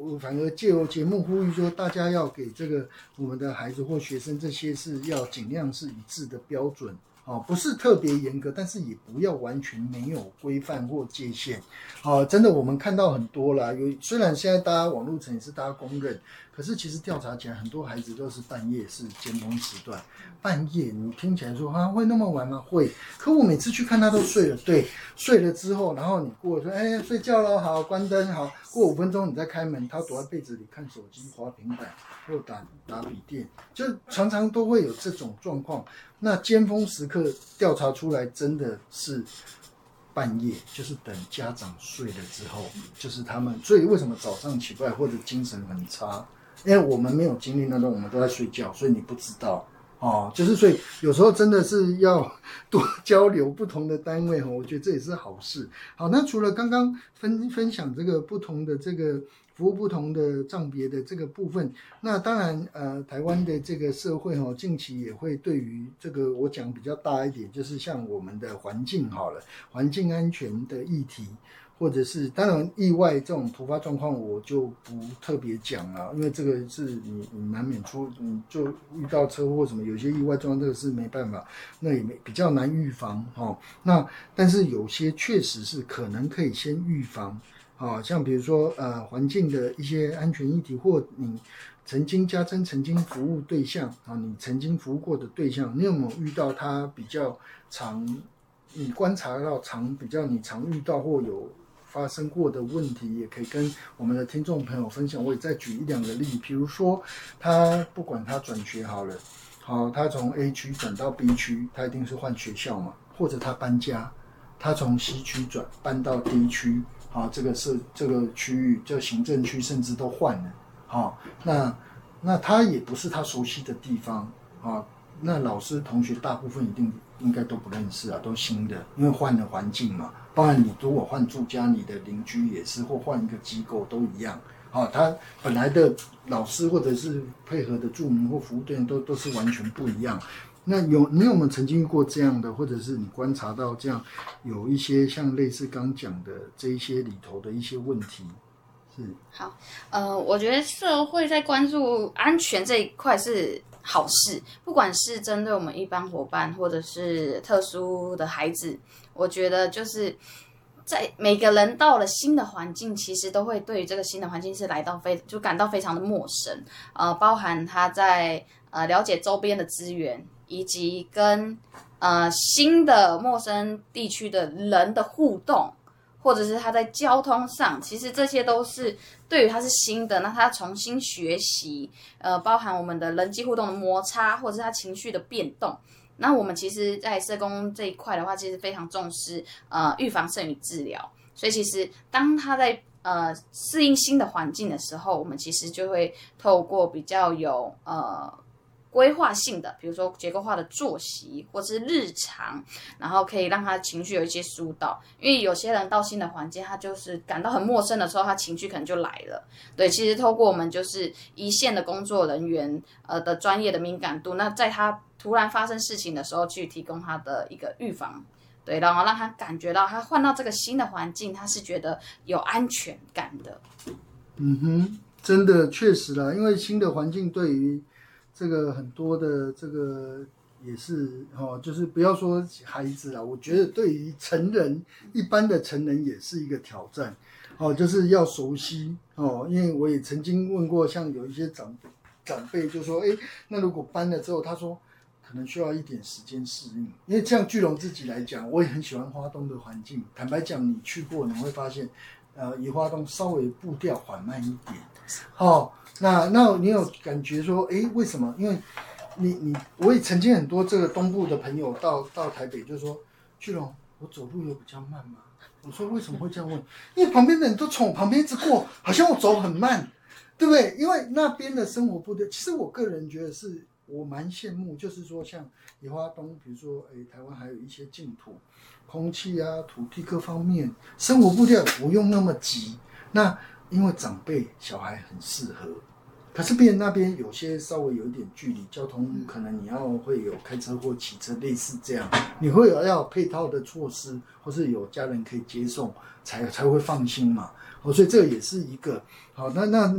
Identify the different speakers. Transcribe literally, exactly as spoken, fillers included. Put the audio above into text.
Speaker 1: 我反而借由节目呼吁说，大家要给这个我们的孩子或学生这些是要尽量是一致的标准。哦，不是特别严格，但是也不要完全没有规范或界限。哦，真的我们看到很多啦，有虽然现在大家网络层也是大家公认，可是其实调查起来，很多孩子都是半夜是尖峰时段。半夜你听起来说啊会那么晚吗？会，可我每次去看他都睡了。对，睡了之后，然后你过说哎睡觉了，好关灯好，过五分钟你再开门，他躲在被子里看手机、滑平板或打打笔电，就常常都会有这种状况。那尖峰时刻调查出来真的是半夜，就是等家长睡了之后，就是他们，所以为什么早上起不来或者精神很差？因为我们没有经历那种，我们都在睡觉，所以你不知道哦。就是所以有时候真的是要多交流不同的单位哦，我觉得这也是好事。好，那除了刚刚分分享这个不同的这个。服务不同的账别的这个部分，那当然，呃，台湾的这个社会哦，近期也会对于这个我讲比较大一点，就是像我们的环境好了，环境安全的议题，或者是当然意外这种突发状况，我就不特别讲了，因为这个是你你难免出，你就遇到车祸什么，有些意外状况，这个是没办法，那也没比较难预防哦。那但是有些确实是可能可以先预防。啊，像比如说呃环境的一些安全议题，或你曾经家珍曾经服务对象啊，你曾经服务过的对象，你有没有遇到他比较常，你观察到常比较你常遇到或有发生过的问题，也可以跟我们的听众朋友分享。我也再举一两个例，比如说他不管他转学好了，好，他从 A 区转到 B 区，他一定是换学校嘛，或者他搬家，他从 C 区转搬到 D 区。好，这个是这个区域，这个行政区甚至都换了。好，那那他也不是他熟悉的地方啊。那老师同学大部分一定应该都不认识啊，都新的，因为换了环境嘛。当然，你如果换住家，你的邻居也是，或换一个机构都一样。好，他本来的老师或者是配合的住民或服务对象都都是完全不一样。那有你有没有曾经遇过这样的，或者是你观察到这样有一些像类似刚讲的这一些里头的一些问题？是
Speaker 2: 好，呃，我觉得社会在关注安全这一块是好事，不管是针对我们一般伙伴，或者是特殊的孩子，我觉得就是在每个人到了新的环境，其实都会对于这个新的环境是来到非就感到非常的陌生，呃，包含他在呃了解周边的资源。以及跟呃新的陌生地区的人的互动，或者是他在交通上，其实这些都是对于他是新的，那他重新学习，呃，包含我们的人际互动的摩擦，或者是他情绪的变动。那我们其实，在社工这一块的话，其实非常重视呃预防胜于治疗，所以其实当他在呃适应新的环境的时候，我们其实就会透过比较有呃。规划性的，比如说结构化的作息，或是日常，然后可以让他情绪有一些疏导。因为有些人到新的环境，他就是感到很陌生的时候，他情绪可能就来了。对，其实透过我们就是一线的工作人员呃的专业的敏感度，那在他突然发生事情的时候，去提供他的一个预防。对，然后让他感觉到他换到这个新的环境，他是觉得有安全感的。
Speaker 1: 嗯哼，真的确实啦，因为新的环境对于这个很多的这个也是哦，就是不要说孩子啦，我觉得对于成人一般的成人也是一个挑战哦，就是要熟悉哦。因为我也曾经问过，像有一些长长辈就说，哎，那如果搬了之后，他说可能需要一点时间适应。因为像巨龙自己来讲，我也很喜欢花东的环境。坦白讲，你去过你会发现，呃，宜花东稍微步调缓慢一点，哦。那那你有感觉说，哎，为什么？因为你你我也曾经很多这个东部的朋友到到台北，就说巨龙，我走路有比较慢吗？我说为什么会这样问？因为旁边的人都从我旁边一直过，好像我走很慢，对不对？因为那边的生活步调，其实我个人觉得是我蛮羡慕，就是说像宜花东，比如说哎，台湾还有一些净土，空气啊、土地各方面，生活步调不用那么急。那因为长辈小孩很适合。可是别人那边有些稍微有一点距离，交通可能你要会有开车或骑车类似这样，你会有要有配套的措施，或是有家人可以接送，才才会放心嘛。哦，所以这个也是一个好。那那